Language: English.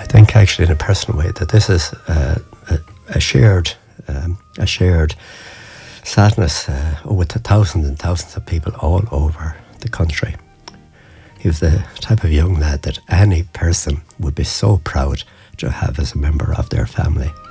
think actually in a personal way that this is a shared sadness with thousands and thousands of people all over the country. He was the type of young lad that any person would be so proud to have as a member of their family.